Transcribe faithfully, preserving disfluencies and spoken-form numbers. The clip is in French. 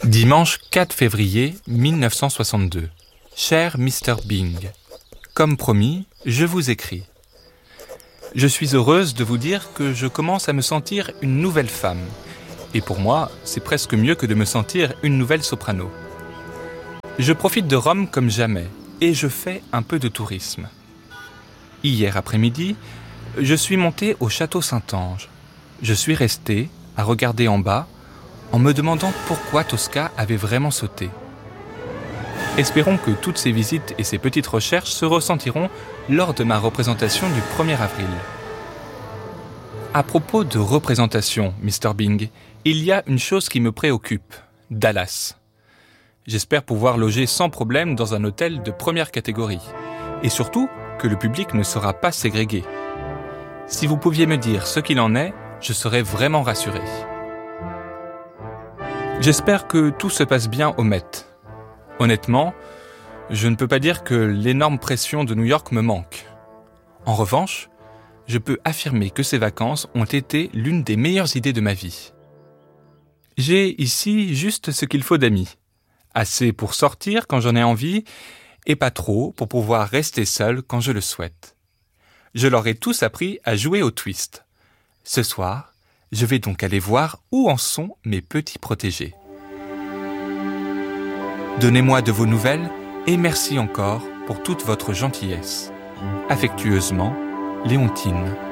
Dimanche quatre février mille neuf cent soixante-deux. Cher mister Bing, comme promis, je vous écris. Je suis heureuse de vous dire que je commence à me sentir une nouvelle femme. Et pour moi, c'est presque mieux que de me sentir une nouvelle soprano. Je profite de Rome comme jamais et je fais un peu de tourisme. Hier après-midi, je suis montée au château Saint-Ange. Je suis restée à regarder en bas en me demandant pourquoi Tosca avait vraiment sauté. Espérons que toutes ces visites et ces petites recherches se ressentiront lors de ma représentation du premier avril. À propos de représentation, mister Bing, il y a une chose qui me préoccupe, Dallas. J'espère pouvoir loger sans problème dans un hôtel de première catégorie. Et surtout, que le public ne sera pas ségrégué. Si vous pouviez me dire ce qu'il en est, je serais vraiment rassuré. J'espère que tout se passe bien au Met. Honnêtement, je ne peux pas dire que l'énorme pression de New York me manque. En revanche, je peux affirmer que ces vacances ont été l'une des meilleures idées de ma vie. J'ai ici juste ce qu'il faut d'amis. Assez pour sortir quand j'en ai envie, et pas trop pour pouvoir rester seul quand je le souhaite. Je leur ai tous appris à jouer au twist. Ce soir, je vais donc aller voir où en sont mes petits protégés. Donnez-moi de vos nouvelles et merci encore pour toute votre gentillesse. Affectueusement, Léontine.